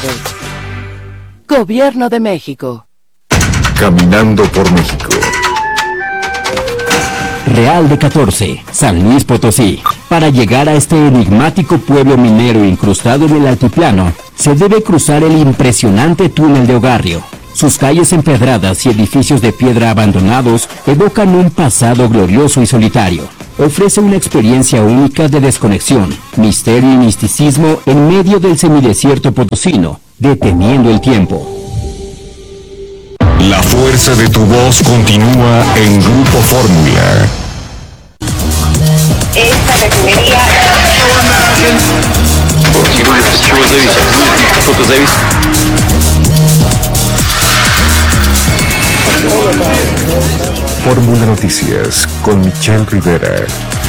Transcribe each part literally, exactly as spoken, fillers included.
Gobierno de México. Caminando por México. Real de catorce, San Luis Potosí. Para llegar a este enigmático pueblo minero incrustado en el altiplano, se debe cruzar el impresionante túnel de Ogarrio. Sus calles empedradas y edificios de piedra abandonados evocan un pasado glorioso y solitario. Ofrece una experiencia única de desconexión, misterio y misticismo en medio del semidesierto potosino, deteniendo el tiempo. La fuerza de tu voz continúa en Grupo Fórmula. Esta refinería... Fórmula Noticias con Michelle Rivera.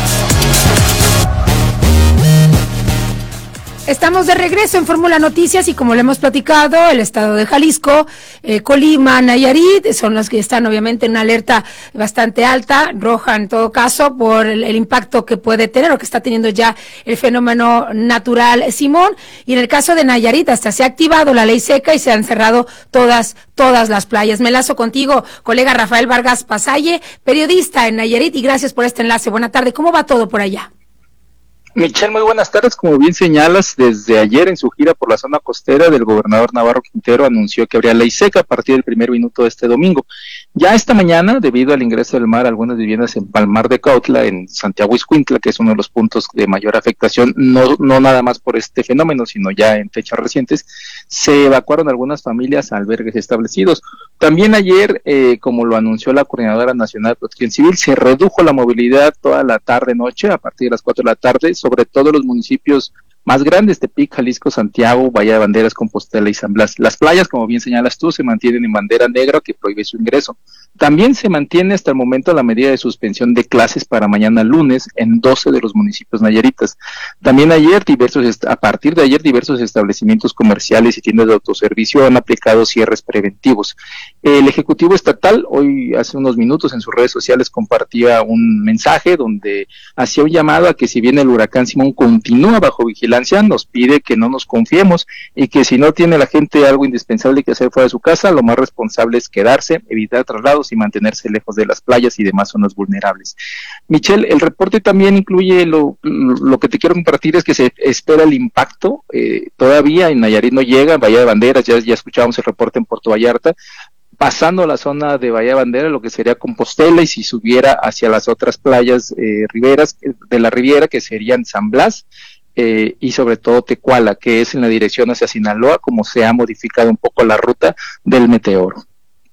Estamos de regreso en Fórmula Noticias y como le hemos platicado, el estado de Jalisco, eh, Colima, Nayarit, son los que están obviamente en una alerta bastante alta, roja en todo caso, por el, el impacto que puede tener o que está teniendo ya el fenómeno natural Simón. Y en el caso de Nayarit hasta se ha activado la ley seca y se han cerrado todas, todas las playas. Me enlazo contigo, colega Rafael Vargas Pasalle, periodista en Nayarit, y gracias por este enlace. Buena tarde, ¿cómo va todo por allá? Michelle, muy buenas tardes. Como bien señalas, desde ayer en su gira por la zona costera, del gobernador Navarro Quintero anunció que habría ley seca a partir del primer minuto de este domingo. Ya esta mañana, debido al ingreso del mar, algunas viviendas en Palmar de Cautla, en Santiago Ixcuintla, que es uno de los puntos de mayor afectación, no, no nada más por este fenómeno, sino ya en fechas recientes, se evacuaron algunas familias a albergues establecidos. También ayer, eh, como lo anunció la Coordinadora Nacional de Protección Civil, se redujo la movilidad toda la tarde-noche, a partir de las cuatro de la tarde, sobre todo los municipios más grandes, Tepic, Jalisco, Santiago, Bahía de Banderas, Compostela y San Blas. Las playas, como bien señalas tú, se mantienen en bandera negra que prohíbe su ingreso. También se mantiene hasta el momento la medida de suspensión de clases para mañana lunes en doce de los municipios nayaritas. También ayer diversos, a partir de ayer diversos establecimientos comerciales y tiendas de autoservicio han aplicado cierres preventivos. El Ejecutivo Estatal hoy hace unos minutos en sus redes sociales compartía un mensaje donde hacía un llamado a que si bien el huracán Simón continúa bajo vigilancia, nos pide que no nos confiemos y que si no tiene la gente algo indispensable que hacer fuera de su casa, lo más responsable es quedarse, evitar traslados y mantenerse lejos de las playas y demás zonas vulnerables. Michelle, el reporte también incluye lo, lo que te quiero compartir es que se espera el impacto, eh, todavía en Nayarit no llega, Bahía de Banderas, ya, ya escuchábamos el reporte en Puerto Vallarta, pasando la zona de Bahía de Bandera, lo que sería Compostela, y si subiera hacia las otras playas eh, riberas de la Riviera, que serían San Blas, Eh, y sobre todo Tecuala, que es en la dirección hacia Sinaloa, como se ha modificado un poco la ruta del meteoro.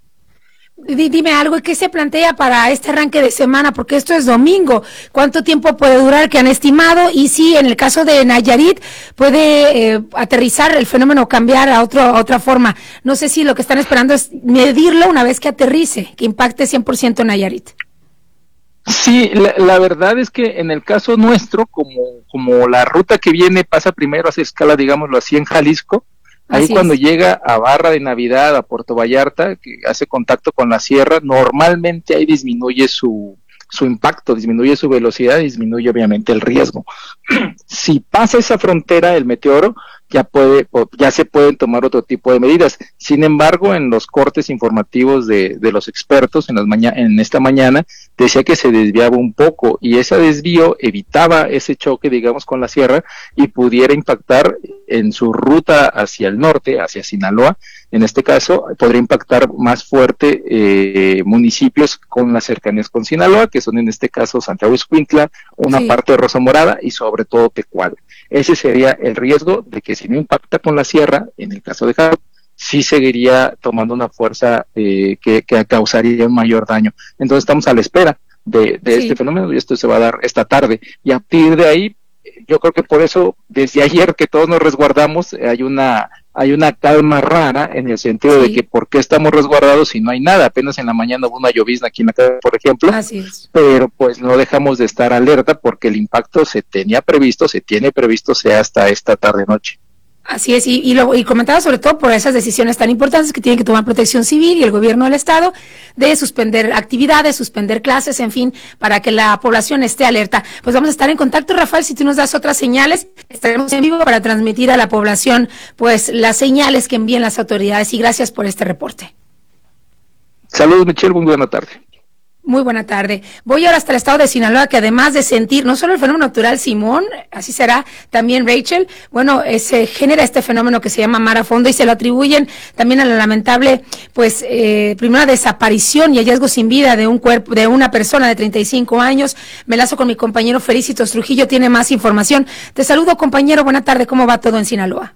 Dime algo, ¿qué se plantea para este arranque de semana? Porque esto es domingo. ¿Cuánto tiempo puede durar que han estimado? Y si en el caso de Nayarit puede eh, aterrizar el fenómeno, cambiar a, otro, a otra forma. No sé si lo que están esperando es medirlo una vez que aterrice, que impacte cien por ciento Nayarit. Sí, la, la verdad es que en el caso nuestro, como, como la ruta que viene pasa primero, hace escala, digámoslo así, en Jalisco, ahí así cuando es. Llega a Barra de Navidad, a Puerto Vallarta, que hace contacto con la sierra, normalmente ahí disminuye su, su impacto, disminuye su velocidad, disminuye obviamente el riesgo. Si pasa esa frontera, el meteoro, ya puede, ya se pueden tomar otro tipo de medidas. Sin embargo, en los cortes informativos de, de los expertos en las maña, en esta mañana, decía que se desviaba un poco, y ese desvío evitaba ese choque, digamos, con la sierra, y pudiera impactar en su ruta hacia el norte, hacia Sinaloa. En este caso, podría impactar más fuerte eh, municipios con las cercanías con Sinaloa, que son en este caso Santiago Ixcuintla, una sí. parte de Rosa Morada y sobre todo Tecuala. Ese sería el riesgo de que si no impacta con la sierra, en el caso de Jalisco, sí seguiría tomando una fuerza eh, que, que causaría un mayor daño. Entonces estamos a la espera de, de sí. este fenómeno, y esto se va a dar esta tarde. Y a partir de ahí, yo creo que por eso, desde ayer que todos nos resguardamos, hay una hay una calma rara en el sentido sí. de que ¿por qué estamos resguardados si no hay nada? Apenas en la mañana hubo una llovizna aquí en la casa, por ejemplo, Así es. Pero pues no dejamos de estar alerta porque el impacto se tenía previsto, se tiene previsto sea hasta esta tarde-noche. Así es, y, y, lo, y comentaba sobre todo por esas decisiones tan importantes que tienen que tomar Protección Civil y el gobierno del Estado, de suspender actividades, suspender clases, en fin, para que la población esté alerta. Pues vamos a estar en contacto, Rafael, si tú nos das otras señales, estaremos en vivo para transmitir a la población pues las señales que envíen las autoridades, y gracias por este reporte. Saludos, Michelle, muy buena tarde. Muy buena tarde. Voy ahora hasta el estado de Sinaloa, que además de sentir no solo el fenómeno natural Simón, así será también Rachel, bueno, eh, se genera este fenómeno que se llama mar a fondo y se lo atribuyen también a la lamentable, pues, eh, primera desaparición y hallazgo sin vida de un cuerpo, de una persona de treinta y cinco años. Me lazo con mi compañero Felicitos Trujillo, tiene más información. Te saludo, compañero, buena tarde, ¿cómo va todo en Sinaloa?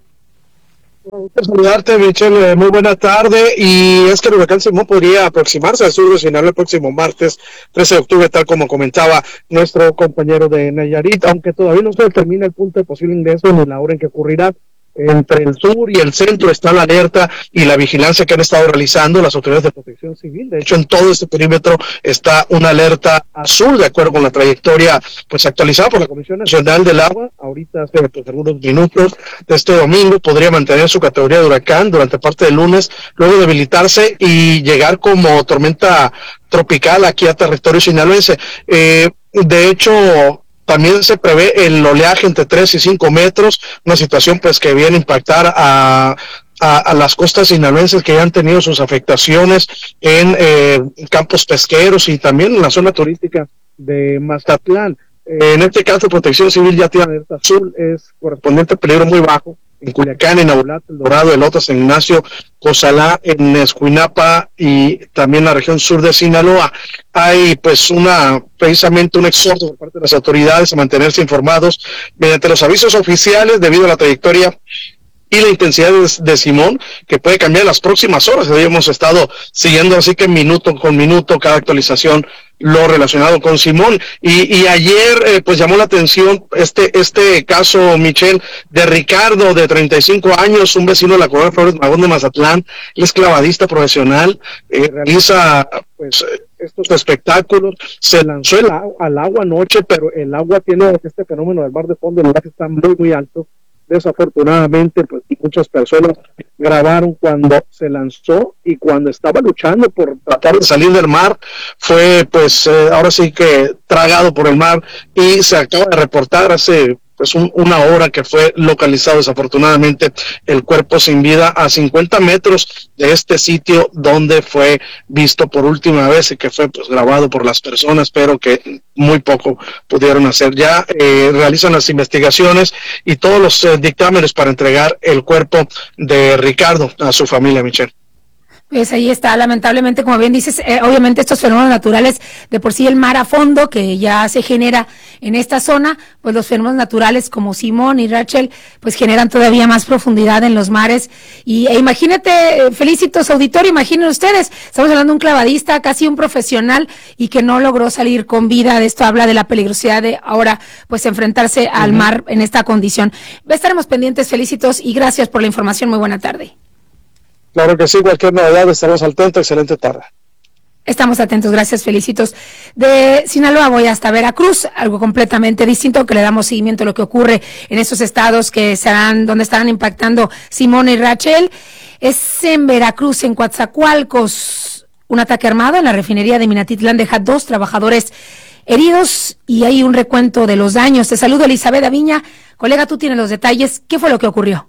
Saludarte, Michelle, muy buena tarde. Y es que el huracán Simón podría aproximarse al sur de Sinaloa el próximo martes trece de octubre, tal como comentaba nuestro compañero de Nayarit, aunque todavía no se determina el punto de posible ingreso ni la hora en que ocurrirá. Entre el sur y el centro está la alerta y la vigilancia que han estado realizando las autoridades de Protección Civil. De hecho, en todo este perímetro está una alerta azul, de acuerdo con la trayectoria pues actualizada por la Comisión Nacional del Agua. Ahorita, hace pues, algunos minutos de este domingo, podría mantener su categoría de huracán durante parte del lunes, luego debilitarse y llegar como tormenta tropical aquí a territorio sinaloense. Eh, de hecho, también se prevé el oleaje entre tres y cinco metros, una situación pues que viene a impactar a, a, a las costas sinaloenses, que ya han tenido sus afectaciones en eh, campos pesqueros y también en la zona turística de Mazatlán. Eh, en este caso, Protección Civil ya tiene alerta azul, es correspondiente a peligro muy bajo en Culiacán, en Abulat, El Dorado, Elote, San Ignacio, Cozalá, en Escuinapa y también la región sur de Sinaloa. Hay pues una, precisamente un exhorto por parte de las autoridades a mantenerse informados mediante los avisos oficiales debido a la trayectoria y la intensidad de, de Simón, que puede cambiar en las próximas horas. Hoy hemos estado siguiendo así que minuto con minuto cada actualización lo relacionado con Simón. Y, y ayer eh, pues llamó la atención este este caso, Michelle, de Ricardo, de treinta y cinco años, un vecino de la colonia Flores Magón de Mazatlán. Él es clavadista profesional, eh, realiza pues estos espectáculos, se lanzó el agua, al agua anoche, pero el agua tiene este fenómeno del mar de fondo, el mar está muy muy alto. Desafortunadamente, pues muchas personas grabaron cuando se lanzó y cuando estaba luchando por tratar de salir del mar, fue pues eh, ahora sí que tragado por el mar, y se acaba de reportar hace pues un, una hora que fue localizado desafortunadamente el cuerpo sin vida a cincuenta metros de este sitio donde fue visto por última vez y que fue pues grabado por las personas, pero que muy poco pudieron hacer. Ya eh, realizan las investigaciones y todos los eh, dictámenes para entregar el cuerpo de Ricardo a su familia, Michelle. Pues ahí está, lamentablemente, como bien dices, eh, obviamente estos fenómenos naturales, de por sí el mar a fondo que ya se genera en esta zona, pues los fenómenos naturales como Simón y Rachel, pues generan todavía más profundidad en los mares. Y e imagínate, eh, Felicitos auditorio, imaginen ustedes, estamos hablando de un clavadista, casi un profesional, y que no logró salir con vida. De esto habla de la peligrosidad de ahora, pues enfrentarse al uh-huh. mar en esta condición. Estaremos pendientes, Felicitos, y gracias por la información. Muy buena tarde. Claro que sí, cualquier novedad estaremos al tanto. Excelente tarde. Estamos atentos, gracias, Felicitos. De Sinaloa voy hasta Veracruz, algo completamente distinto, que le damos seguimiento a lo que ocurre en esos estados que serán, donde estarán impactando Simón y Rachel. Es en Veracruz, en Coatzacoalcos, un ataque armado en la refinería de Minatitlán deja dos trabajadores heridos y hay un recuento de los daños. Te saludo, Elizabeth Aviña. Colega, tú tienes los detalles. ¿Qué fue lo que ocurrió?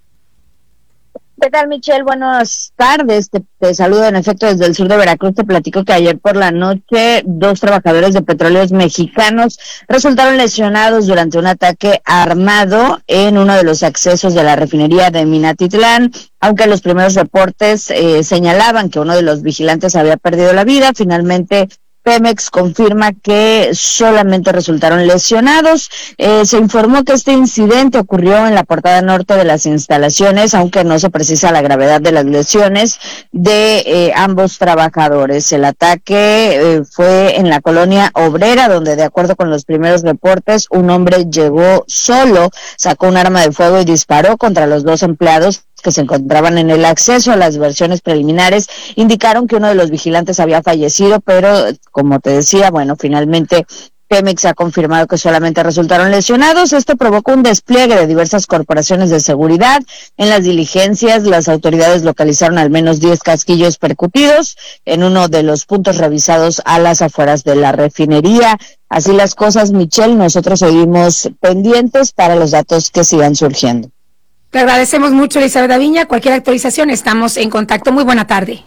¿Qué tal, Michelle? Buenas tardes. Te, te saludo en efecto desde el sur de Veracruz. Te platico que ayer por la noche dos trabajadores de Petróleos Mexicanos resultaron lesionados durante un ataque armado en uno de los accesos de la refinería de Minatitlán. Aunque los primeros reportes eh, señalaban que uno de los vigilantes había perdido la vida, finalmente Pemex confirma que solamente resultaron lesionados. Eh, se informó que este incidente ocurrió en la portada norte de las instalaciones, aunque no se precisa la gravedad de las lesiones de eh, ambos trabajadores. El ataque eh, fue en la colonia obrera, donde de acuerdo con los primeros reportes, un hombre llegó solo, sacó un arma de fuego y disparó contra los dos empleados que se encontraban en el acceso. Las versiones preliminares indicaron que uno de los vigilantes había fallecido, pero como te decía, bueno, finalmente Pemex ha confirmado que solamente resultaron lesionados. Esto provocó un despliegue de diversas corporaciones de seguridad. En las diligencias, las autoridades localizaron al menos diez casquillos percutidos en uno de los puntos revisados a las afueras de la refinería. Así las cosas, Michelle, nosotros seguimos pendientes para los datos que sigan surgiendo. Te agradecemos mucho, Elizabeth Aviña. Cualquier actualización, estamos en contacto. Muy buena tarde.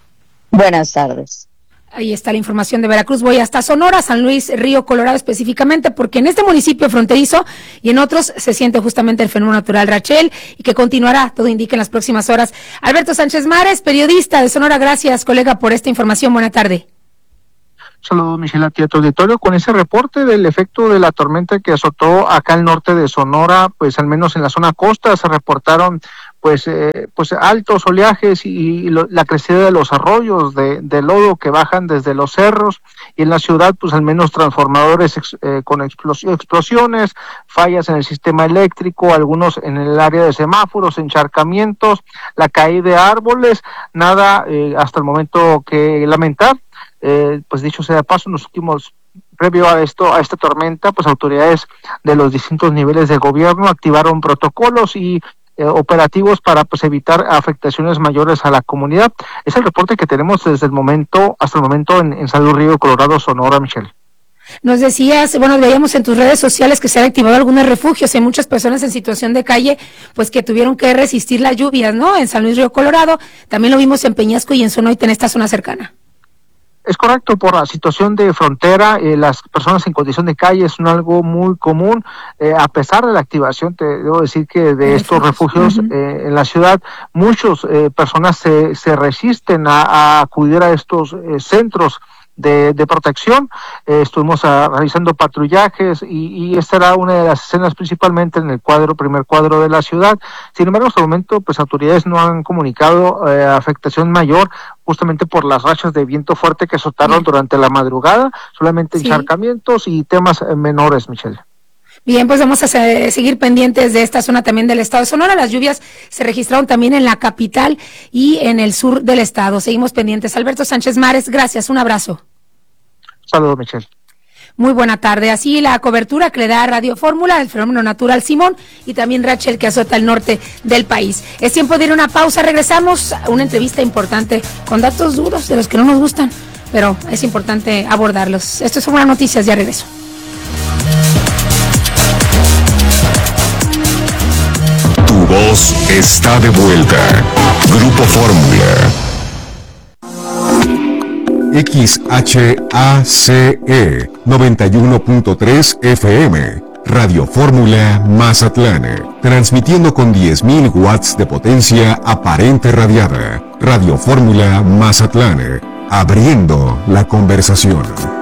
Buenas tardes. Ahí está la información de Veracruz. Voy hasta Sonora, San Luis, Río Colorado específicamente, porque en este municipio fronterizo y en otros se siente justamente el fenómeno natural Rachel y que continuará, todo indica, en las próximas horas. Alberto Sánchez Mares, periodista de Sonora, gracias, colega, por esta información. Buena tarde. Saludos, Michelle, a ti a tu auditorio. Con ese reporte del efecto de la tormenta que azotó acá al norte de Sonora, pues al menos en la zona costa se reportaron pues eh, pues altos oleajes y, y lo, la crecida de los arroyos de, de lodo que bajan desde los cerros, y en la ciudad pues al menos transformadores ex, eh, con explos, explosiones, fallas en el sistema eléctrico, algunos en el área de semáforos, encharcamientos, la caída de árboles, nada eh, hasta el momento que lamentar. Eh, pues dicho sea de paso, en los últimos, previo a esto, a esta tormenta, pues autoridades de los distintos niveles de gobierno activaron protocolos y eh, operativos para pues evitar afectaciones mayores a la comunidad. Es el reporte que tenemos desde el momento, hasta el momento en, en Salud Río Colorado, Sonora, Michelle. Nos decías, bueno, veíamos en tus redes sociales que se han activado algunos refugios. Hay muchas personas en situación de calle, pues que tuvieron que resistir las lluvias, ¿no? En San Luis Río Colorado, también lo vimos en Peñasco y en Sonoita, en esta zona cercana. Es correcto, por la situación de frontera, eh, las personas en condición de calle son algo muy común, eh, a pesar de la activación, te debo decir que de estos refugios uh-huh. eh, en la ciudad, muchas eh, personas se, se resisten a, a acudir a estos eh, centros de, de protección. Eh, estuvimos a, realizando patrullajes y, y esta era una de las escenas principalmente en el cuadro, primer cuadro de la ciudad. Sin embargo, hasta el momento, pues autoridades no han comunicado eh, afectación mayor, justamente por las rachas de viento fuerte que azotaron sí. durante la madrugada, solamente sí. encharcamientos y temas eh, menores, Michelle. Bien, pues vamos a seguir pendientes de esta zona también del estado de Sonora. Las lluvias se registraron también en la capital y en el sur del estado. Seguimos pendientes. Alberto Sánchez Mares, gracias, un abrazo. Saludos, Michelle. Muy buena tarde. Así la cobertura que le da Radio Fórmula, el fenómeno natural Simón y también Rachel que azota el norte del país. Es tiempo de ir a una pausa. Regresamos a una entrevista importante con datos duros de los que no nos gustan, pero es importante abordarlos. Esto son buenas noticias, ya regreso. Tu voz está de vuelta. Grupo Fórmula. X H A C E noventa y uno punto tres F M, Radio Fórmula Mazatlán, transmitiendo con diez mil watts de potencia aparente radiada. Radio Fórmula Mazatlán, abriendo la conversación.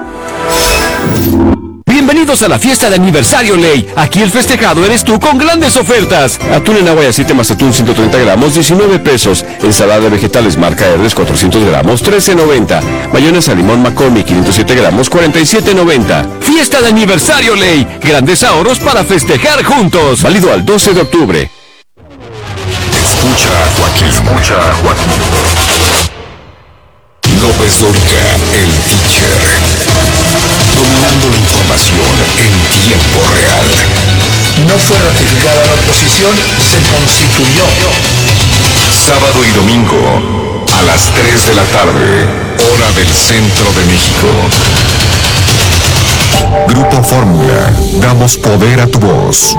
Bienvenidos a la fiesta de aniversario Ley. Aquí el festejado eres tú con grandes ofertas. Atún en agua y aceite más atún ciento treinta gramos, diecinueve pesos. Ensalada de vegetales marca Herdes cuatrocientos gramos, trece noventa. Mayonesa limón McCormick quinientos siete gramos, cuarenta y siete noventa. Fiesta de aniversario Ley. Grandes ahorros para festejar juntos. Válido al doce de octubre. Escucha a Joaquín. Escucha a Joaquín. López Dóriga, el teacher. Dominando la información en tiempo real. No fue ratificada la oposición, se constituyó. Sábado y domingo a las tres de la tarde, hora del centro de México. Grupo Fórmula, damos poder a tu voz.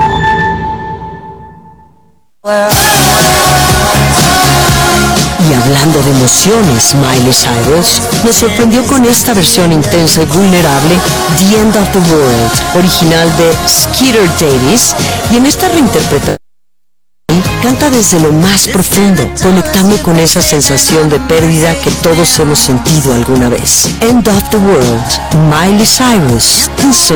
Y hablando de emociones, Miley Cyrus nos sorprendió con esta versión intensa y vulnerable, The End of the World, original de Skeeter Davis, y en esta reinterpretación canta desde lo más profundo, conectando con esa sensación de pérdida que todos hemos sentido alguna vez. End of the World, Miley Cyrus, en Sonora.